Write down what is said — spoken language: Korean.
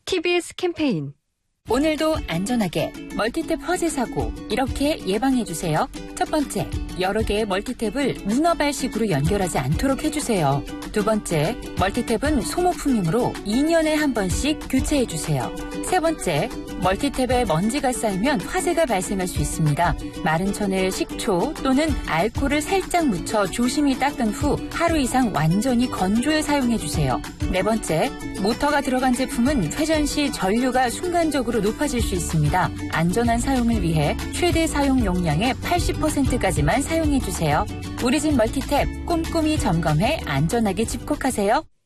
TBS 캠페인. 오늘도 안전하게 멀티탭 화재 사고 이렇게 예방해주세요. 첫 번째, 여러 개의 멀티탭을 문어발식으로 연결하지 않도록 해주세요. 두 번째, 멀티탭은 소모품이므로 2년에 한 번씩 교체해주세요. 세 번째, 멀티탭에 먼지가 쌓이면 화재가 발생할 수 있습니다. 마른 천에 식초 또는 알코올을 살짝 묻혀 조심히 닦은 후 하루 이상 완전히 건조해 사용해주세요. 네 번째, 모터가 들어간 제품은 회전 시 전류가 순간적으로 높아질 수 있습니다. 안전한 사용을 위해 최대 사용 용량의 80%까지만 사용해주세요. 우리 집 멀티탭 꼼꼼히 점검해 안전하게 집콕하세요.